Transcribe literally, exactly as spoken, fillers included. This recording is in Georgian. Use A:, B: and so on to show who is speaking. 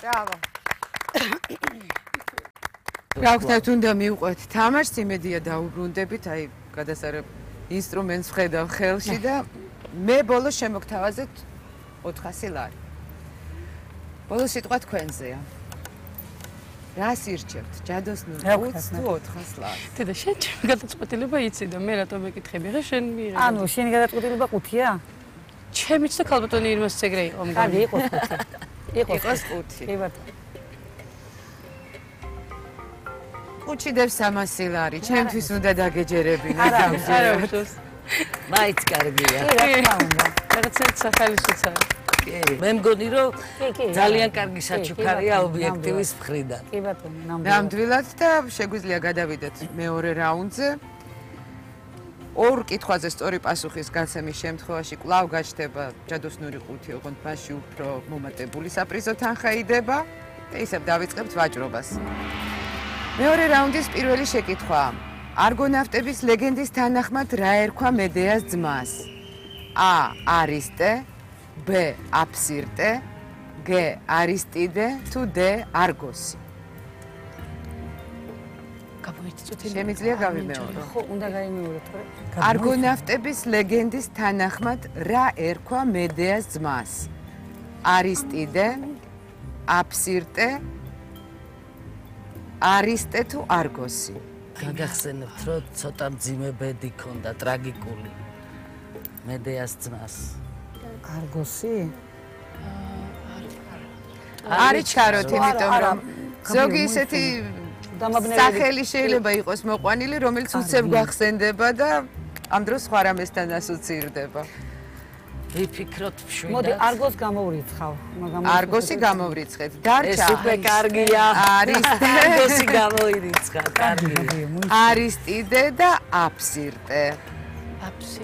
A: ბრავო. რა ვქნათ, უნდა მივყვეთ თამაშს, იმედია დაუბრუნდებით, აი გადასარევ ინსტრუმენტს ვხედავ ხელში და მე ბოლოს შემოგთავაზეთ ოთხასი ლარი. ბოლოს სიტყვა თქვენზეა. რას ირჩევთ? ჯადოსნურ ხუთს თუ ოთხას ლარს?
B: დედა, შენ ჩემი გადაწყვეტილება იცი და მე რატომ მეკითხები? ხე შენ მიიღე.
C: ანუ შენი გადაწყვეტილება ხუთია?
B: ჩემიც და ქალბატონი ირმას ცეგრე იყო მგონი.
C: კარგი, იყოს ხუთი.
A: იყოს ხუთი.
C: კი ბატონო.
A: ხუთი დევს სამასი ლარი. ჩემთვის უნდა დაგეჯერებინე.
B: არა, არა უშოს.
D: მაიც კარგია.
C: კი, რა თქმა უნდა.
B: რაღაცა სახალისოც არის.
D: მე მგონი რომ
C: კი, კი.
D: ძალიან კარგი საჩუქარია ობიექტივის მხრიდან.
C: კი ბატონო, ნამდვილად.
A: ნამდვილად და შეგვიძლია გადავიდეთ მეორე რაუნდზე. ორ კითხვაზე სწორი პასუხის გაცემის შემთხვევაში კვლავ გაჩნდება ჯადოსნური ხუთი, ოღონდ მასში უფრო მომატებული საპრიზო თანხა იდება და ისევ დავიწყებთ ვაჭრობას. მეორე რაუნდის პირველი შეკითხვა. არგონავტების ლეგენდის თანახმად რა ერქვა მედეას ძმას? A. არისტე, B. აფსირტე, G. არისტიდე თუ D. არგოსი? შემიძლია გავიმეორო.
C: ხო, უნდა გაიმეორო, თორე.
A: არგონავტების ლეგენდის თანახმად რა ერქვა მედეას ძმას? არისტიდე, აფსირტე, არისტე თუ არგოსი?
D: გაგახსენებთ რომ ცოტა მძიმე ბედი ქონდა ტრაგიკული მედეას ძმას.
C: არგოსი?
A: არის ჩაროთ, იმიტომ რომ ზოგი ისეთი სახელი შეიძლება იყოს მოყვანილი, რომელიც უცებ გვახსენდება და ამ დროს სხვა რამესთან ასოცირდება.
D: ვიფიქროთ მშვიდად.
C: მოდი, არგოს გამოვრიცხავ.
A: არგოსი გამოვრიცხეთ. დარჩა.
D: ეს უკვე კარგია.
A: არისტე.
D: არგოსი გამოირიცხა, კარგი.
A: არისტიდე და აფსირტე.
B: აფსირტე.